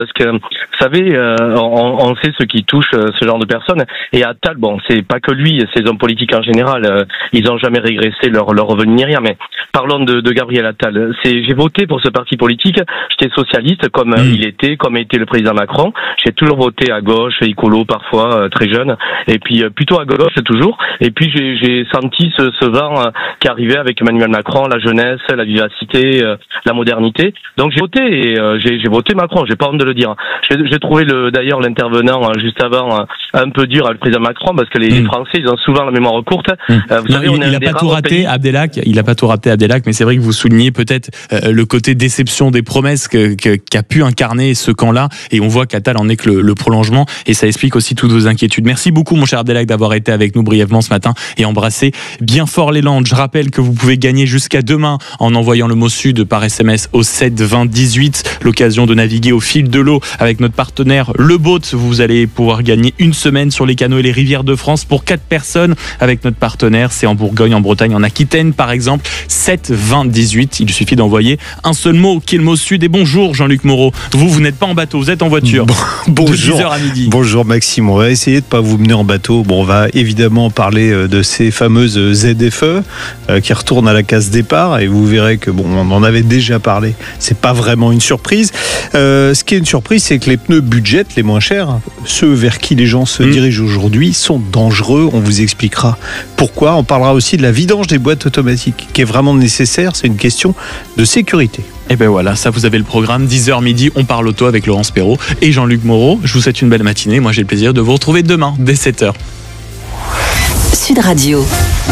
Parce que, vous savez, on sait ce qui touche ce genre de personnes. Et Attal, bon, c'est pas que lui, ces hommes politiques en général, ils ont jamais régressé leur revenu ni rien. Mais parlons de Gabriel Attal. J'ai voté pour ce parti politique. J'étais socialiste, comme comme était le président Macron. J'ai toujours voté à gauche, écolo parfois, très jeune. Et puis plutôt à gauche toujours. Et puis j'ai senti ce vent qui arrivait avec Emmanuel Macron, la jeunesse, la vivacité, la modernité. Donc j'ai voté et j'ai voté Macron. J'ai pas honte de le dire. J'ai trouvé d'ailleurs l'intervenant juste avant un peu dur avec le président Macron parce que les Français ils ont souvent la mémoire courte. Vous savez, il n'a pas tout raté, Abdelhak. Il n'a pas tout raté, Abdelhak, mais c'est vrai que vous soulignez peut-être le côté déception des promesses qu'a pu incarner ce camp-là, et on voit qu'Attal en est que le prolongement, et ça explique aussi toutes vos inquiétudes. Merci beaucoup, mon cher Abdelhak, d'avoir été avec nous brièvement ce matin et embrasser bien fort les Landes. Je rappelle que vous pouvez gagner jusqu'à demain en envoyant le mot Sud par SMS au 7 20 18. L'occasion de naviguer au fil de l'eau avec notre partenaire Le Boat. Vous allez pouvoir gagner une semaine sur les canaux et les rivières de France pour 4 personnes avec notre partenaire. C'est en Bourgogne, en Bretagne, en Aquitaine par exemple. 7 20 18. Il suffit d'envoyer un seul mot qui est le mot Sud. Et bonjour Jean-Luc Moreau. Vous n'êtes pas en bateau, vous êtes en voiture. Bonjour. De 10h à midi. Bonjour Maxime. On va essayer de pas vous mener en bateau. Bon, on va évidemment parler de ces fameuses ZFE qui retournent à la case départ, et vous verrez que bon, on en avait déjà parlé. C'est pas vraiment une surprise. Ce qui est une surprise, c'est que les pneus budget les moins chers, ceux vers qui les gens se dirigent aujourd'hui, sont dangereux. On vous expliquera pourquoi. On parlera aussi de la vidange des boîtes automatiques qui est vraiment nécessaire. C'est une question de sécurité. Et ben voilà, ça vous avez le programme, 10h midi, on parle auto avec Laurence Perrault et Jean-Luc Moreau. Je vous souhaite une belle matinée. Moi j'ai le plaisir de vous retrouver demain dès 7h. Sud Radio.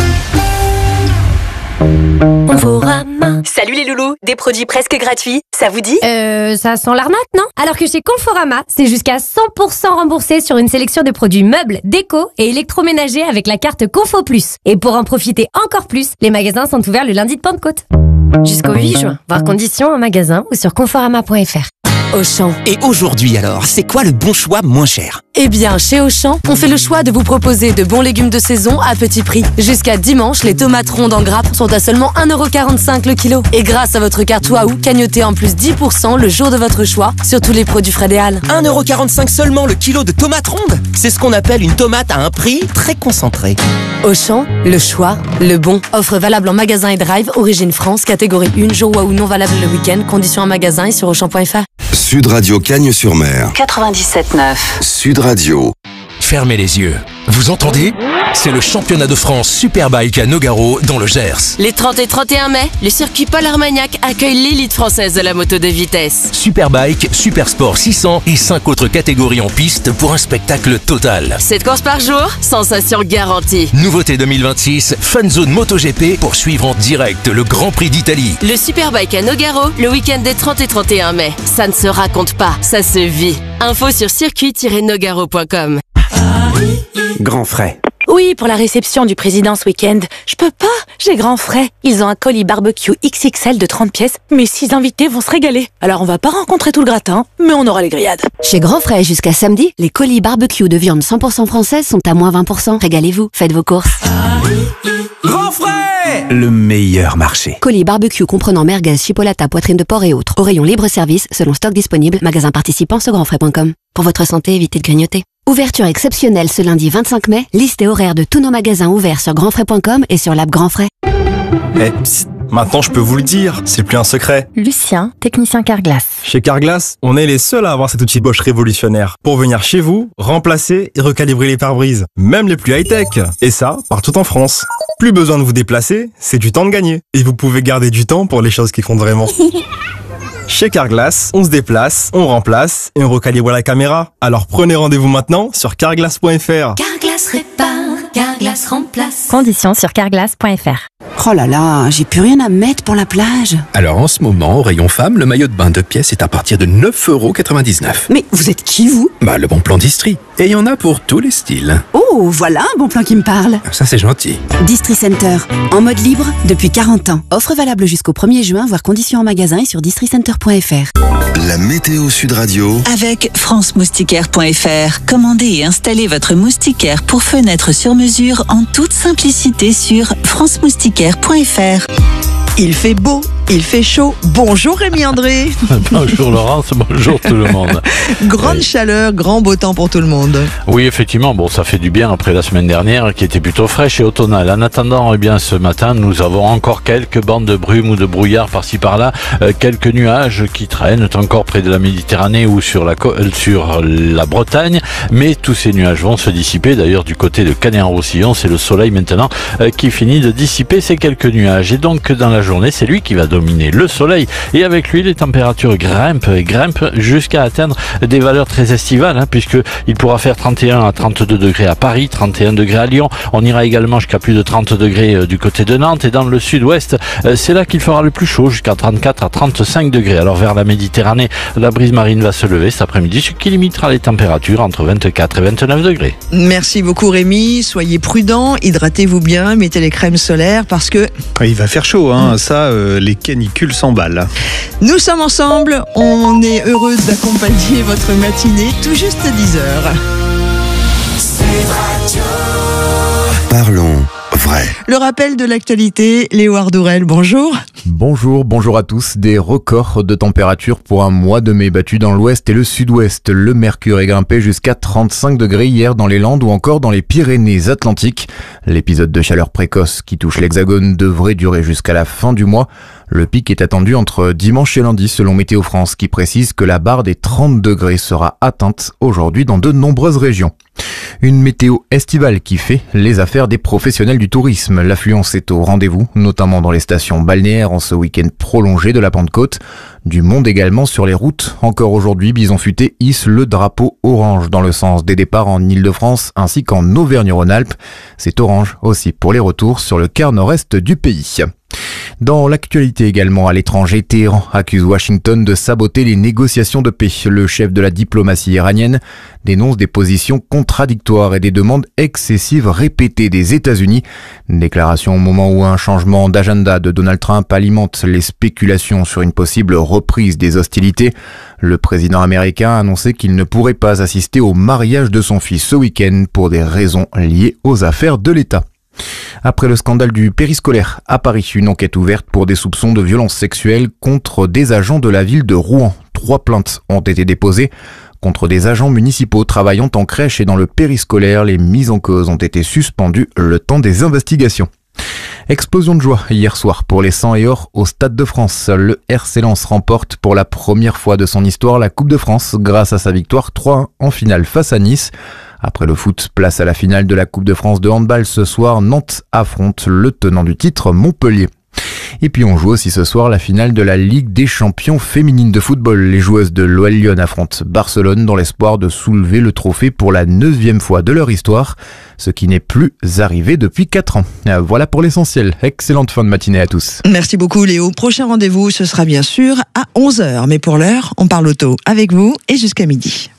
Conforama. Salut les loulous, des produits presque gratuits, ça vous dit? Ça sent l'arnaque, non? Alors que chez Conforama, c'est jusqu'à 100% remboursé sur une sélection de produits meubles, déco et électroménagers avec la carte Confo Plus. Et pour en profiter encore plus, les magasins sont ouverts le lundi de Pentecôte. Jusqu'au 8 juin. Voir conditions en magasin ou sur conforama.fr. Auchan. Et aujourd'hui alors, c'est quoi le bon choix moins cher? Eh bien, chez Auchan, on fait le choix de vous proposer de bons légumes de saison à petit prix. Jusqu'à dimanche, les tomates rondes en grappe sont à seulement 1,45€ le kilo. Et grâce à votre carte Waouh, cagnotez en plus 10% le jour de votre choix sur tous les produits frais des Halles. 1,45€ seulement le kilo de tomates rondes? C'est ce qu'on appelle une tomate à un prix très concentré. Auchan, le choix, le bon. Offre valable en magasin et drive, origine France, catégorie 1, jour Waouh non valable le week-end, conditions en magasin et sur Auchan.fr. Sud Radio Cagnes-sur-Mer. 97.9. Sud Radio. Fermez les yeux. Vous entendez? C'est le championnat de France Superbike à Nogaro dans le Gers. Les 30 et 31 mai, le circuit Paul Armagnac accueille l'élite française de la moto de vitesse. Superbike, Supersport 600 et 5 autres catégories en piste pour un spectacle total. 7 courses par jour, sensation garantie. Nouveauté 2026, Fun Zone MotoGP pour suivre en direct le Grand Prix d'Italie. Le Superbike à Nogaro, le week-end des 30 et 31 mai. Ça ne se raconte pas, ça se vit. Info sur circuit-nogaro.com. Grand frais. Oui, pour la réception du président ce week-end. Je peux pas, j'ai grand frais. Ils ont un colis barbecue XXL de 30 pièces. Mes 6 invités vont se régaler. Alors on va pas rencontrer tout le gratin, mais on aura les grillades. Chez Grand Frais, jusqu'à samedi, les colis barbecue de viande 100% française sont à moins 20%. Régalez-vous, faites vos courses. Grand frais! Le meilleur marché. Colis barbecue comprenant merguez, chipolata, poitrine de porc et autres. Au rayon libre-service, selon stock disponible, magasin participant sur grandfrais.com. Pour votre santé, évitez de grignoter. Ouverture exceptionnelle ce lundi 25 mai. Liste et horaire de tous nos magasins ouverts sur grandfrais.com et sur l'app Grand Frais. Psst, maintenant je peux vous le dire, c'est plus un secret. Lucien, technicien Carglass. Chez Carglass, on est les seuls à avoir cet outil Bosch révolutionnaire pour venir chez vous, remplacer et recalibrer les pare-brises, même les plus high-tech. Et ça, partout en France. Plus besoin de vous déplacer, c'est du temps de gagner. Et vous pouvez garder du temps pour les choses qui comptent vraiment. Chez Carglass, on se déplace, on remplace et on recalibre la caméra. Alors prenez rendez-vous maintenant sur carglass.fr. Carglass répare, Carglass remplace. Conditions sur carglass.fr. Oh là là, j'ai plus rien à mettre pour la plage. Alors en ce moment, au rayon femme, le maillot de bain 2 pièces est à partir de 9,99€. Mais vous êtes qui, vous? Le bon plan d'Istrie. Et il y en a pour tous les styles. Oh, voilà un bon plan qui me parle. Ça, c'est gentil. Distri Center, en mode libre depuis 40 ans. Offre valable jusqu'au 1er juin, voir conditions en magasin et sur districenter.fr. La météo Sud Radio. Avec franceMoustiquaire.fr. Commandez et installez votre moustiquaire pour fenêtre sur mesure en toute simplicité sur franceMoustiquaire.fr. Il fait beau, il fait chaud. Bonjour Rémi André. Bonjour Laurence, bonjour tout le monde. Grande chaleur, grand beau temps pour tout le monde. Oui, effectivement, bon, ça fait du bien après la semaine dernière qui était plutôt fraîche et automnale. En attendant, eh bien, ce matin, nous avons encore quelques bandes de brume ou de brouillard par-ci par-là, quelques nuages qui traînent encore près de la Méditerranée ou sur la Bretagne, mais tous ces nuages vont se dissiper. D'ailleurs, du côté de Canet-en-Roussillon, c'est le soleil maintenant qui finit de dissiper ces quelques nuages. Et donc, dans la journée, c'est lui qui va dominer le soleil. Et avec lui, les températures grimpent jusqu'à atteindre des valeurs très estivales, puisqu'il pourra faire 31 à 32 degrés à Paris, 31 degrés à Lyon. On ira également jusqu'à plus de 30 degrés du côté de Nantes. Et dans le sud-ouest, c'est là qu'il fera le plus chaud, jusqu'à 34 à 35 degrés. Alors vers la Méditerranée, la brise marine va se lever cet après-midi, ce qui limitera les températures entre 24 et 29 degrés. Merci beaucoup Rémi. Soyez prudents, hydratez-vous bien, mettez les crèmes solaires parce que... Il va faire chaud, ça, les canicules s'emballent. Nous sommes ensemble, on est heureux d'accompagner votre matinée, tout juste 10h. Parlons vrai. Le rappel de l'actualité, Léo Ardourel, bonjour. Bonjour à tous. Des records de température pour un mois de mai battus dans l'ouest et le sud-ouest. Le mercure est grimpé jusqu'à 35 degrés hier dans les Landes ou encore dans les Pyrénées-Atlantiques. L'épisode de chaleur précoce qui touche l'Hexagone devrait durer jusqu'à la fin du mois. Le pic est attendu entre dimanche et lundi selon Météo France qui précise que la barre des 30 degrés sera atteinte aujourd'hui dans de nombreuses régions. Une météo estivale qui fait les affaires des professionnels du tourisme. L'affluence est au rendez-vous, notamment dans les stations balnéaires en ce week-end prolongé de la Pentecôte. Du monde également sur les routes. Encore aujourd'hui, Bison Futé hisse le drapeau orange dans le sens des départs en Île-de-France ainsi qu'en Auvergne-Rhône-Alpes. C'est orange aussi pour les retours sur le quart nord-est du pays. Dans l'actualité également à l'étranger, Téhéran accuse Washington de saboter les négociations de paix. Le chef de la diplomatie iranienne dénonce des positions contradictoires et des demandes excessives répétées des États-Unis. Déclaration au moment où un changement d'agenda de Donald Trump alimente les spéculations sur une possible reprise des hostilités. Le président américain a annoncé qu'il ne pourrait pas assister au mariage de son fils ce week-end pour des raisons liées aux affaires de l'État. Après le scandale du périscolaire à Paris, une enquête ouverte pour des soupçons de violences sexuelles contre des agents de la ville de Rouen. 3 plaintes ont été déposées contre des agents municipaux travaillant en crèche et dans le périscolaire. Les mises en cause ont été suspendues le temps des investigations. Explosion de joie hier soir pour les 100 et or au Stade de France. Le RC Lens remporte pour la première fois de son histoire la Coupe de France grâce à sa victoire 3-1 en finale face à Nice. Après le foot, place à la finale de la Coupe de France de handball ce soir. Nantes affronte le tenant du titre, Montpellier. Et puis on joue aussi ce soir la finale de la Ligue des champions féminines de football. Les joueuses de l'OL Lyon affrontent Barcelone dans l'espoir de soulever le trophée pour la 9e fois de leur histoire, ce qui n'est plus arrivé depuis 4 ans. Voilà pour l'essentiel. Excellente fin de matinée à tous. Merci beaucoup Léo. Prochain rendez-vous, ce sera bien sûr à 11h. Mais pour l'heure, on parle auto avec vous et jusqu'à midi.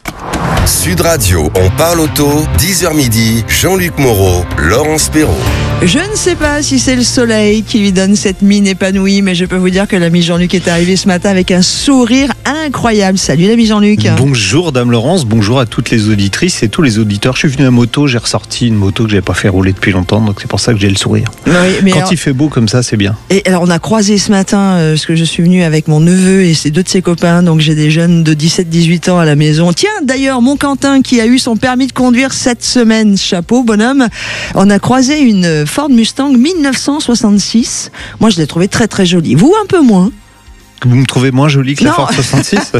Sud Radio, on parle auto, 10h midi, Jean-Luc Moreau, Laurence Perrault. Je ne sais pas si c'est le soleil qui lui donne cette mine épanouie, mais je peux vous dire que l'ami Jean-Luc est arrivé ce matin avec un sourire incroyable. Salut l'ami Jean-Luc. Bonjour Dame Laurence, bonjour à toutes les auditrices et tous les auditeurs. Je suis venu à moto, j'ai ressorti une moto que j'avais pas fait rouler depuis longtemps, donc c'est pour ça que j'ai le sourire. Oui, mais quand il fait beau comme ça, c'est bien. Et alors on a croisé ce matin, parce que je suis venu avec mon neveu et ses 2 de ses copains, donc j'ai des jeunes de 17-18 ans à la maison. Tiens, d'ailleurs, mon Quentin qui a eu son permis de conduire cette semaine, chapeau bonhomme, on a croisé une Ford Mustang 1966. Moi je l'ai trouvée très très jolie, vous un peu moins. Vous me trouvez moins jolie que la Ford 66?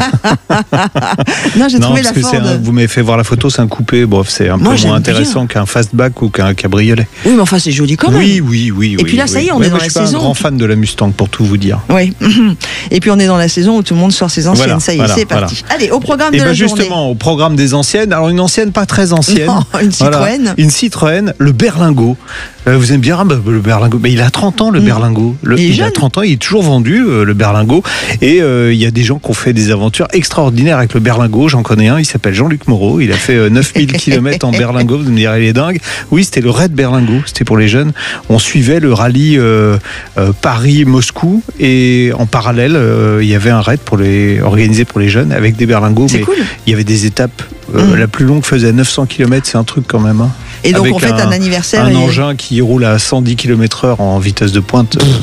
Non, j'ai trouvé la Ford. Vous m'avez fait voir la photo, c'est un coupé. Bon, c'est un peu moins intéressant qu'un fastback ou qu'un cabriolet. Oui, mais enfin, c'est joli quand même. Oui. Et puis là, ça y est, on est dans la saison. Je suis pas un grand fan de la Mustang, pour tout vous dire. Oui. Et puis on est dans la saison où tout le monde sort ses anciennes. Voilà, ça y est, c'est parti. Allez, au programme de la journée. Justement, au programme des anciennes. Alors, une ancienne pas très ancienne. Non, une Citroën. Voilà. Une Citroën, le Berlingo. Vous aimez bien le Berlingo? Mais il a 30 ans, le Berlingo. Il a 30 ans, il est toujours vendu, le Berlingo. Et il y a des gens qui ont fait des aventures extraordinaires avec le Berlingo. J'en connais un, il s'appelle Jean-Luc Moreau. Il a fait 9000 km en Berlingo. Vous me direz, il est dingue. Oui, c'était le raid Berlingo. C'était pour les jeunes. On suivait le rallye Paris-Moscou. Et en parallèle, il y avait un raid organisé pour les jeunes avec des Berlingos. C'est cool. Il y avait des étapes. La plus longue faisait 900 km. C'est un truc quand même. Hein. Et donc, on fête un anniversaire. Un engin qui roule à 110 km/h en vitesse de pointe.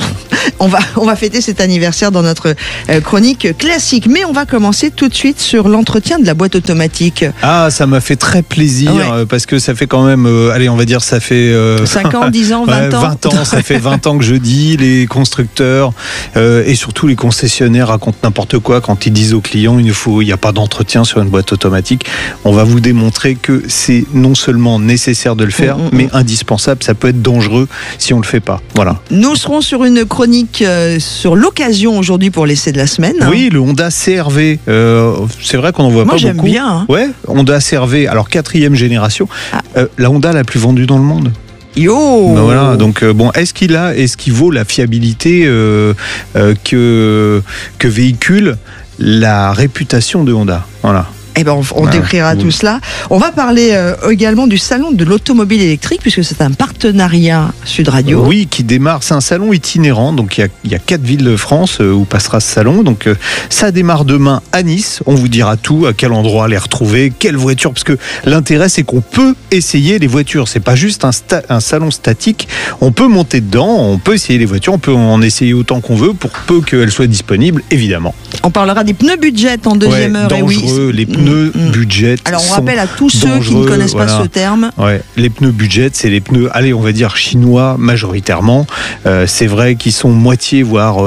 On va fêter cet anniversaire dans notre chronique classique. Mais on va commencer tout de suite sur l'entretien de la boîte automatique. Ah, ça m'a fait très plaisir parce que ça fait quand même, allez, on va dire, ça fait 5 ans, 10 ans, 20 ans. 20 ans, ça fait 20 ans que je dis, les constructeurs et surtout les concessionnaires racontent n'importe quoi quand ils disent aux clients il n'y a pas d'entretien sur une boîte automatique. On va vous démontrer que c'est non seulement nécessaire de le faire, mais indispensable. Ça peut être dangereux si on le fait pas. Voilà. Nous serons sur une chronique sur l'occasion aujourd'hui pour l'essai de la semaine. Oui, le Honda CR-V. C'est vrai qu'on en voit pas beaucoup. Moi, j'aime bien. Ouais, Honda CR-V. Alors 4e génération. La Honda la plus vendue dans le monde. Yo. Ben voilà, donc bon, est-ce qu'il vaut la fiabilité que véhicule la réputation de Honda? Voilà. Eh ben, on décrira tout cela. On va parler également du salon de l'automobile électrique, puisque c'est un partenariat Sud Radio. Oui, qui démarre. C'est un salon itinérant. Donc, il y a 4 villes de France où passera ce salon. Donc, ça démarre demain à Nice. On vous dira tout, à quel endroit les retrouver, quelle voiture. Parce que l'intérêt, c'est qu'on peut essayer les voitures. C'est pas juste un salon statique. On peut monter dedans, on peut essayer les voitures, on peut en essayer autant qu'on veut pour peu qu'elles soient disponibles, évidemment. On parlera des pneus budget en deuxième heure. Dangereux, les pneus budget. Alors on rappelle à tous ceux qui ne connaissent pas ce terme. Ouais, les pneus budget, c'est les pneus, allez, on va dire chinois majoritairement. C'est vrai qu'ils sont moitié, voire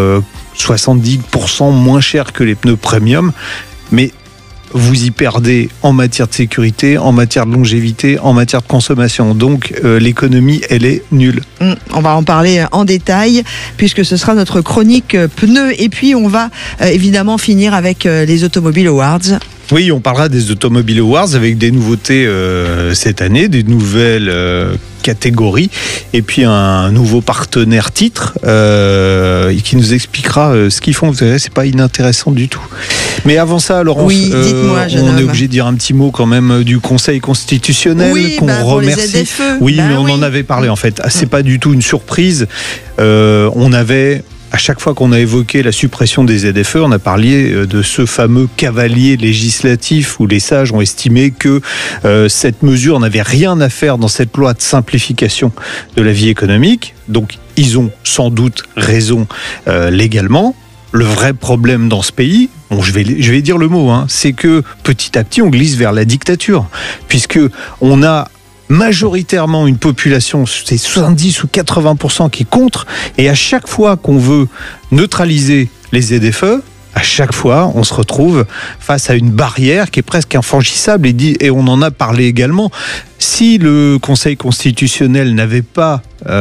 70% moins chers que les pneus premium. Mais vous y perdez en matière de sécurité, en matière de longévité, en matière de consommation. Donc l'économie, elle est nulle. On va en parler en détail puisque ce sera notre chronique pneus. Et puis on va évidemment finir avec les Automobiles Awards. Oui, on parlera des Automobiles Awards avec des nouveautés cette année, des nouvelles catégories et puis un nouveau partenaire titre qui nous expliquera ce qu'ils font. Vous savez, c'est pas inintéressant du tout. Mais avant ça, Laurence, dites-moi, on est obligé de dire un petit mot quand même du Conseil constitutionnel qu'on remercie. Oui, mais on en avait parlé en fait. C'est pas du tout une surprise. On avait... À chaque fois qu'on a évoqué la suppression des ZFE, on a parlé de ce fameux cavalier législatif où les sages ont estimé que cette mesure n'avait rien à faire dans cette loi de simplification de la vie économique. Donc, ils ont sans doute raison légalement. Le vrai problème dans ce pays, bon, je vais dire le mot, c'est que petit à petit, on glisse vers la dictature, puisque on a majoritairement une population, c'est 70 ou 80% qui est contre, et à chaque fois qu'on veut neutraliser les ZFE, à chaque fois, on se retrouve face à une barrière qui est presque infranchissable et on en a parlé également. Si le Conseil constitutionnel n'avait pas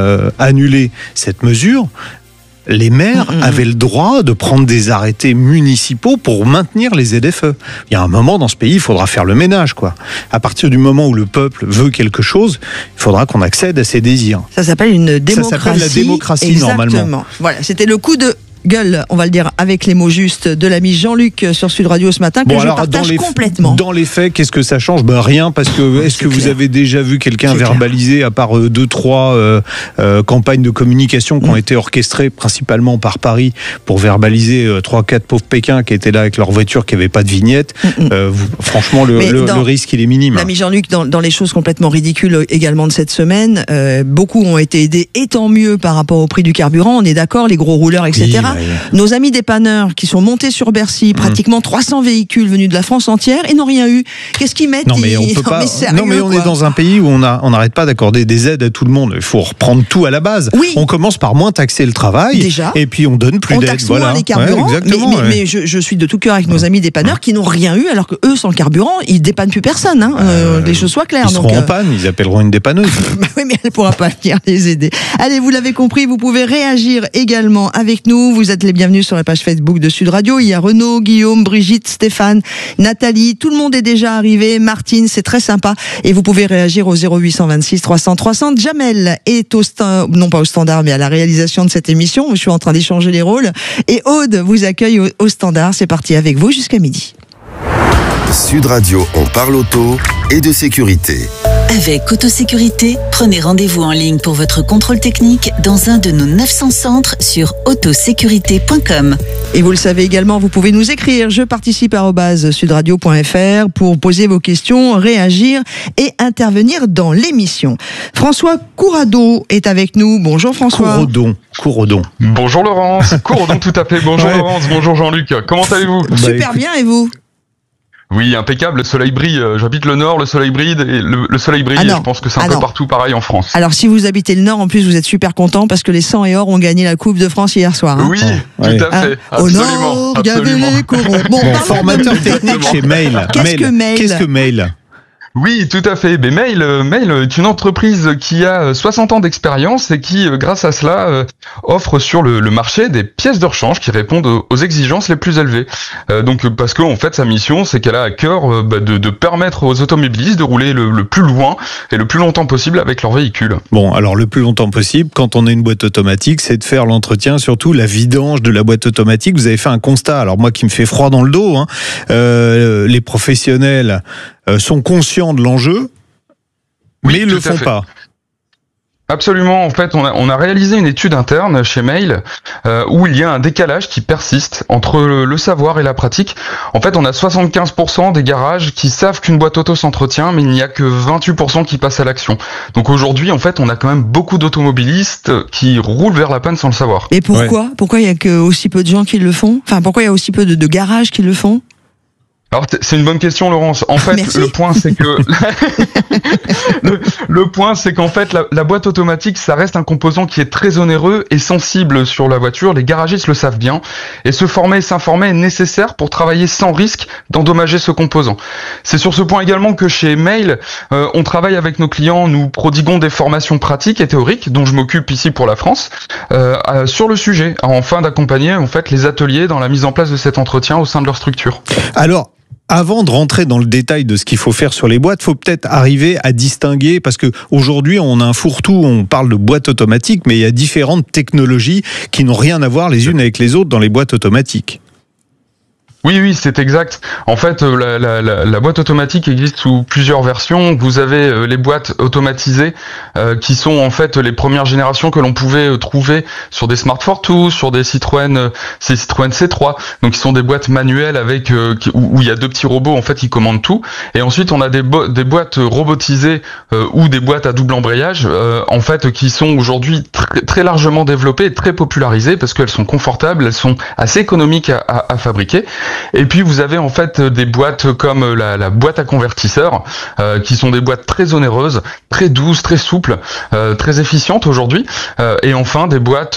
annulé cette mesure, les maires avaient le droit de prendre des arrêtés municipaux pour maintenir les ZFE. Il y a un moment dans ce pays, il faudra faire le ménage, quoi. À partir du moment où le peuple veut quelque chose, il faudra qu'on accède à ses désirs. Ça s'appelle une démocratie. Ça s'appelle la démocratie, normalement. Voilà, c'était le coup de gueule, on va le dire avec les mots justes, de l'ami Jean-Luc sur Sud Radio ce matin, que je partage complètement. Dans les faits, qu'est-ce que ça change ? Rien, parce que est-ce que vous avez déjà vu quelqu'un verbaliser, à part 2-3 campagnes de communication qui ont été orchestrées principalement par Paris pour verbaliser 3-4 pauvres Pékins qui étaient là avec leur voiture qui n'avait pas de vignette. Franchement, le risque, il est minime. L'ami Jean-Luc, dans les choses complètement ridicules également de cette semaine, beaucoup ont été aidés, et tant mieux par rapport au prix du carburant, on est d'accord, les gros rouleurs, etc. Nos amis dépanneurs qui sont montés sur Bercy, pratiquement 300 véhicules venus de la France entière et n'ont rien eu. Qu'est-ce qu'ils mettent ? Non mais on peut pas. Non mais on est dans un pays où on n'arrête pas d'accorder des aides à tout le monde. Il faut reprendre tout à la base. Oui. On commence par moins taxer le travail. Déjà. Et puis on donne plus on d'aides. Taxe moins les carburants. Mais je suis de tout cœur avec nos amis dépanneurs qui n'ont rien eu, alors que eux, sans le carburant, ils dépannent plus personne. Les choses soient claires. Ils seront en panne. Ils appelleront une dépanneuse. Oui, mais elle pourra pas venir les aider. Allez, vous l'avez compris, vous pouvez réagir également avec nous. Vous êtes les bienvenus sur la page Facebook de Sud Radio. Il y a Renaud, Guillaume, Brigitte, Stéphane, Nathalie. Tout le monde est déjà arrivé. Martine, c'est très sympa. Et vous pouvez réagir au 0826 300 300. Jamel est non pas au standard, mais à la réalisation de cette émission. Je suis en train d'échanger les rôles. Et Aude vous accueille au standard. C'est parti avec vous jusqu'à midi. Sud Radio, on parle auto et de sécurité. Avec Autosécurité, prenez rendez-vous en ligne pour votre contrôle technique dans un de nos 900 centres sur autosécurité.com. Et vous le savez également, vous pouvez nous écrire jeparticipe@sudradio.fr pour poser vos questions, réagir et intervenir dans l'émission. François Courado est avec nous. Bonjour François. Courodon. Bonjour Laurence. Courodon tout à fait. Bonjour Laurence, bonjour Jean-Luc. Comment allez-vous ? Super bien, et vous ? Oui, impeccable, le soleil brille. J'habite le Nord, le soleil brille, et le soleil brille, et je pense que c'est un peu partout pareil en France. Alors si vous habitez le Nord, en plus vous êtes super content parce que les 100 et or ont gagné la Coupe de France hier soir. Oui, tout à fait, Au Nord, il y avait les corons. Bon, formateur technique chez Mail. Qu'est-ce que Mail ? Oui, tout à fait. Mais Mail est une entreprise qui a 60 ans d'expérience et qui, grâce à cela, offre sur le marché des pièces de rechange qui répondent aux exigences les plus élevées. Donc, parce que en fait, sa mission, c'est qu'elle a à cœur de permettre aux automobilistes de rouler le plus loin et le plus longtemps possible avec leur véhicule. Bon, alors le plus longtemps possible, quand on a une boîte automatique, c'est de faire l'entretien, surtout la vidange de la boîte automatique. Vous avez fait un constat, alors moi qui me fait froid dans le dos, les professionnels sont conscients de l'enjeu, mais ils ne le font pas. Absolument. En fait, on a réalisé une étude interne chez Mail où il y a un décalage qui persiste entre le savoir et la pratique. En fait, on a 75% des garages qui savent qu'une boîte auto s'entretient, mais il n'y a que 28% qui passent à l'action. Donc aujourd'hui, en fait, on a quand même beaucoup d'automobilistes qui roulent vers la panne sans le savoir. Et pourquoi ? Pourquoi il y a que aussi peu de gens qui le font ? Enfin, pourquoi il y a aussi peu de garages qui le font ? Alors c'est une bonne question, Laurence. En fait, le point c'est que le point c'est qu'en fait la boîte automatique, ça reste un composant qui est très onéreux et sensible sur la voiture. Les garagistes le savent bien et se former et s'informer est nécessaire pour travailler sans risque d'endommager ce composant. C'est sur ce point également que chez Mail, on travaille avec nos clients, nous prodiguons des formations pratiques et théoriques dont je m'occupe ici pour la France sur le sujet, afin d'accompagner en fait les ateliers dans la mise en place de cet entretien au sein de leur structure. Alors, avant de rentrer dans le détail de ce qu'il faut faire sur les boîtes, il faut peut-être arriver à distinguer, parce qu'aujourd'hui on a un fourre-tout, on parle de boîtes automatiques, mais il y a différentes technologies qui n'ont rien à voir les unes avec les autres dans les boîtes automatiques. Oui, c'est exact. En fait, la boîte automatique existe sous plusieurs versions. Vous avez les boîtes automatisées qui sont en fait les premières générations que l'on pouvait trouver sur des Smart Fortwo, sur des Citroën C3. Donc, qui sont des boîtes manuelles avec où il y a deux petits robots en fait qui commandent tout. Et ensuite, on a des boîtes robotisées ou des boîtes à double embrayage en fait qui sont aujourd'hui très largement développées et très popularisées parce qu'elles sont confortables, elles sont assez économiques à fabriquer. Et puis vous avez en fait des boîtes comme la boîte à convertisseur qui sont des boîtes très onéreuses, très douces, très souples, très efficientes aujourd'hui. Et enfin des boîtes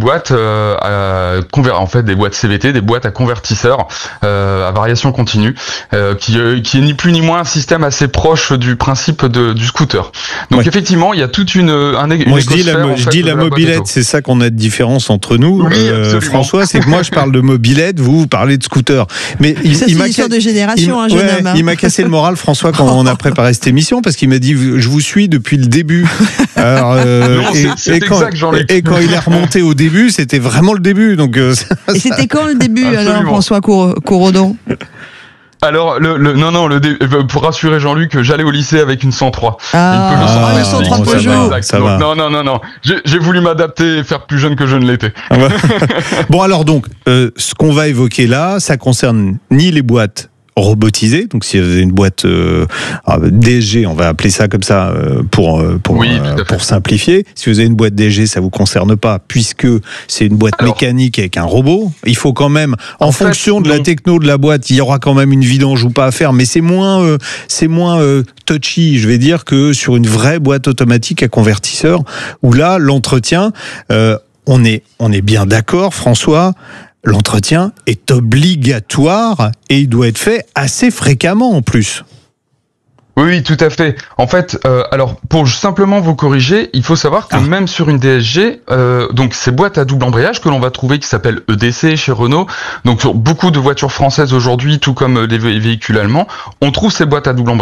CVT, des boîtes à convertisseur à variation continue, qui est ni plus ni moins un système assez proche du principe du scooter. Donc effectivement, il y a toute une écosphère. Je dis la mobilette, c'est ça qu'on a de différence entre nous, oui, François, c'est que moi je parle de mobilette, vous parlez de scooter. Mais il m'a de génération, un jeune homme. Il m'a cassé le moral, François, quand on a préparé cette émission, parce qu'il m'a dit je vous suis depuis le début. Alors, et quand il est remonté au début, c'était vraiment le début. Donc, et c'était quand le début alors, François Courrodon? Alors, pour rassurer Jean-Luc, j'allais au lycée avec une 100-3. Une 100-3 Peugeot. Ça va. Non. J'ai voulu m'adapter et faire plus jeune que je ne l'étais. Bon, alors donc, ce qu'on va évoquer là, ça concerne ni les boîtes robotisé. Donc si vous avez une boîte DSG, on va appeler ça comme ça pour simplifier. Si vous avez une boîte DSG, ça vous concerne pas puisque c'est une boîte mécanique avec un robot. Il faut quand même, en fonction de la techno de la boîte, il y aura quand même une vidange ou pas à faire, mais c'est moins touchy, je vais dire, que sur une vraie boîte automatique à convertisseur où là l'entretien, on est bien d'accord, François. L'entretien est obligatoire et il doit être fait assez fréquemment en plus. Oui, tout à fait. En fait, alors pour simplement vous corriger, il faut savoir que même sur une DSG, donc ces boîtes à double embrayage que l'on va trouver qui s'appellent EDC chez Renault, donc sur beaucoup de voitures françaises aujourd'hui, tout comme les véhicules allemands, on trouve ces boîtes à double embrayage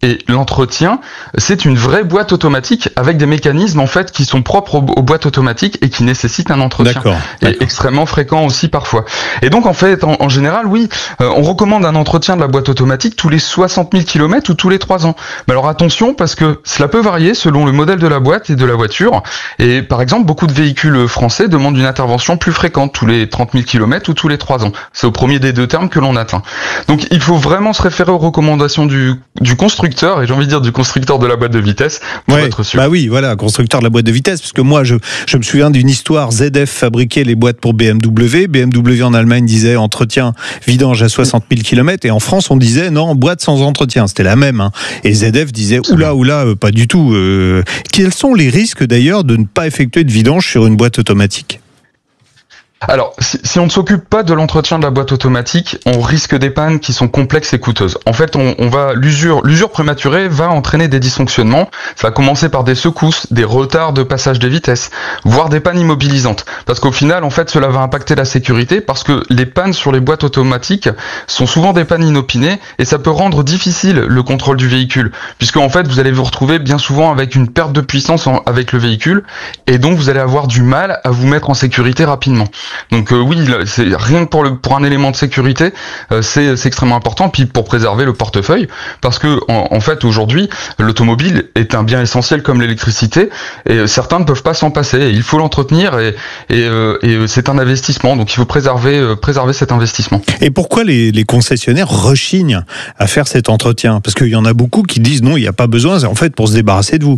Et l'entretien, c'est une vraie boîte automatique avec des mécanismes en fait qui sont propres aux boîtes automatiques et qui nécessitent un entretien. Et extrêmement fréquent aussi parfois. Et donc en fait, en général, oui, on recommande un entretien de la boîte automatique tous les 60 000 km ou tous les 3 ans. Mais alors attention, parce que cela peut varier selon le modèle de la boîte et de la voiture. Et par exemple, beaucoup de véhicules français demandent une intervention plus fréquente, tous les 30 000 km ou tous les 3 ans. C'est au premier des deux termes que l'on atteint. Donc il faut vraiment se référer aux recommandations du constructeur, et j'ai envie de dire du constructeur de la boîte de vitesse, pour être sûr. Bah oui, voilà, constructeur de la boîte de vitesse, parce que moi, je me souviens d'une histoire, ZF fabriquait les boîtes pour BMW. BMW en Allemagne disait entretien, vidange à 60 000 km, et en France, on disait non, boîte sans entretien. C'était la même. Hein. Et ZF disait oula, pas du tout. Quels sont les risques d'ailleurs de ne pas effectuer de vidange sur une boîte automatique ? Alors, si on ne s'occupe pas de l'entretien de la boîte automatique, on risque des pannes qui sont complexes et coûteuses. En fait, l'usure prématurée va entraîner des dysfonctionnements. Ça va commencer par des secousses, des retards de passage des vitesses, voire des pannes immobilisantes. Parce qu'au final, en fait, cela va impacter la sécurité parce que les pannes sur les boîtes automatiques sont souvent des pannes inopinées et ça peut rendre difficile le contrôle du véhicule. Puisque, en fait, vous allez vous retrouver bien souvent avec une perte de puissance avec le véhicule et donc vous allez avoir du mal à vous mettre en sécurité rapidement. Donc oui, c'est rien que pour un élément de sécurité, c'est extrêmement important. Puis pour préserver le portefeuille, parce que en fait aujourd'hui, l'automobile est un bien essentiel comme l'électricité, et certains ne peuvent pas s'en passer. Il faut l'entretenir et c'est un investissement. Donc il faut préserver cet investissement. Et pourquoi les concessionnaires rechignent à faire cet entretien ? Parce qu'il y en a beaucoup qui disent non, il n'y a pas besoin. C'est en fait pour se débarrasser de vous.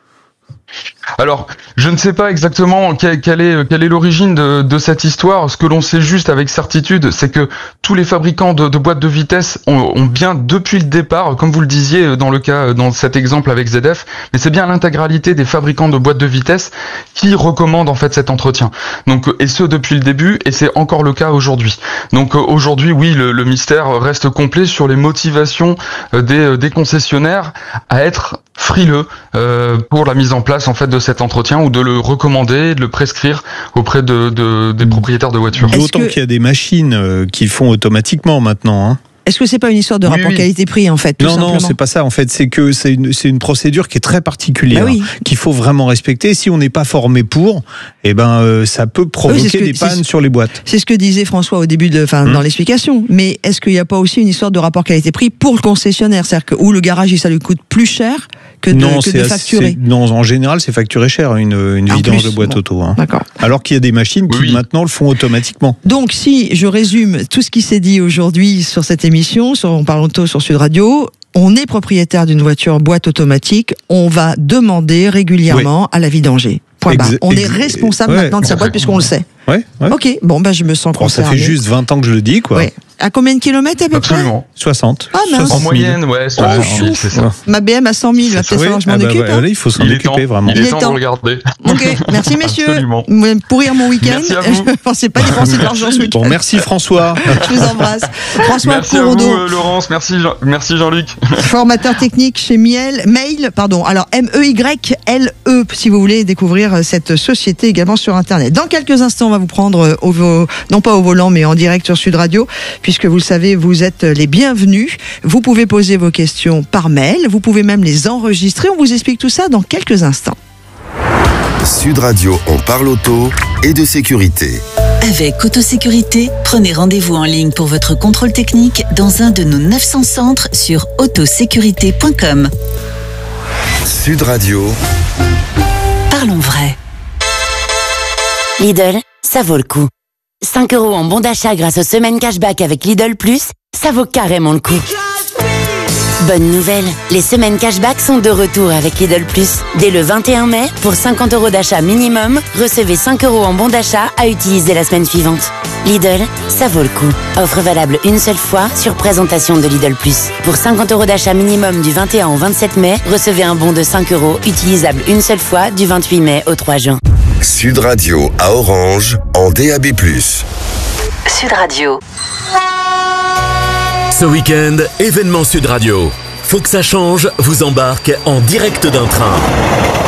Alors, je ne sais pas exactement quelle est l'origine de cette histoire. Ce que l'on sait juste avec certitude, c'est que tous les fabricants de boîtes de vitesse ont bien depuis le départ, comme vous le disiez dans cet exemple avec ZF, mais c'est bien l'intégralité des fabricants de boîtes de vitesse qui recommandent en fait cet entretien. Donc, et ce depuis le début, et c'est encore le cas aujourd'hui. Donc aujourd'hui, oui, le mystère reste complet sur les motivations des concessionnaires à être frileux pour la mise en place en fait de cet entretien ou de le recommander, de le prescrire auprès des propriétaires de voitures. D'autant qu'il y a des machines qui font automatiquement maintenant. Hein. Est-ce que c'est pas une histoire de rapport qualité-prix en fait, tout simplement ? Non, c'est pas ça. En fait, c'est que c'est une procédure qui est très particulière, qu'il faut vraiment respecter. Si on n'est pas formé pour, ça peut provoquer des pannes sur les boîtes. C'est ce que disait François au début dans l'explication. Mais est-ce qu'il n'y a pas aussi une histoire de rapport qualité-prix pour le concessionnaire, c'est-à-dire que où le garage ça lui coûte plus cher que de facturer. Non, en général, c'est facturé cher une vidange de boîte auto. Hein. D'accord. Alors qu'il y a des machines qui maintenant le font automatiquement. Donc, si je résume tout ce qui s'est dit aujourd'hui sur cette émission, On parle auto sur Sud Radio, on est propriétaire d'une voiture boîte automatique, on va demander régulièrement à la vidanger. Point barre. On est responsable maintenant de sa boîte puisqu'on le sait. Ok, je me sens concerné. Ça fait juste 20 20 ans que je le dis, quoi. À combien de kilomètres à peu près ? 60. Ah mince. En moyenne, 60 000, c'est ça. Ma BM à 100 000, peut-être falloir que je m'en occupe. Il faut s'en occuper vraiment. Il est temps de regarder. Ok, merci messieurs. Absolument. Pourrir mon week-end. Merci à vous. Je ne pensais pas dépenser de l'argent ce week-end. Bon, merci François. Je vous embrasse. François merci Couraudeau. à vous, Laurence. Merci Jean-Luc. Formateur technique chez Mail. Alors MEYLE, si vous voulez découvrir cette société également sur Internet. Dans quelques instants, on va vous prendre non pas au volant, mais en direct sur Sud Radio, puisque vous le savez, vous êtes les bienvenus. Vous pouvez poser vos questions par mail, vous pouvez même les enregistrer. On vous explique tout ça dans quelques instants. Sud Radio, on parle auto et de sécurité. Avec Autosécurité, prenez rendez-vous en ligne pour votre contrôle technique dans un de nos 900 centres sur autosécurité.com. Sud Radio. Parlons vrai. Lidl, ça vaut le coup. 5 € en bon d'achat grâce aux semaines cashback avec Lidl Plus, ça vaut carrément le coup. Bonne nouvelle, les semaines cashback sont de retour avec Lidl Plus. Dès le 21 mai, pour 50 € d'achat minimum, recevez 5 € en bon d'achat à utiliser la semaine suivante. Lidl, ça vaut le coup. Offre valable une seule fois sur présentation de Lidl Plus. Pour 50 € d'achat minimum du 21 au 27 mai, recevez un bon de 5 € utilisable une seule fois du 28 mai au 3 juin. Sud Radio à Orange en DAB+. Sud Radio. Ce week-end, événement Sud Radio. Faut que ça change vous embarque en direct d'un train.